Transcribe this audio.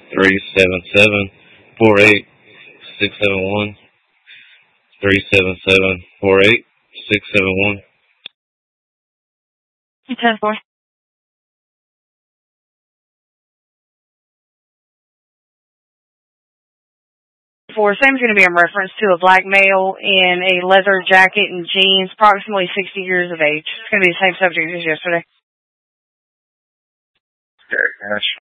377-48-671. 377-48-671. 10-4. 4, same is going to be in reference to a black male in a leather jacket and jeans, approximately 60 years of age. It's going to be the same subject as yesterday. Okay, gosh.